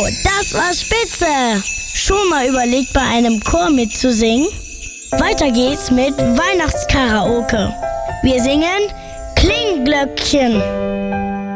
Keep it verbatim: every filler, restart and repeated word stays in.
das war spitze! Schon mal überlegt, bei einem Chor mitzusingen? Weiter geht's mit Weihnachtskaraoke. Wir singen Klingglöckchen.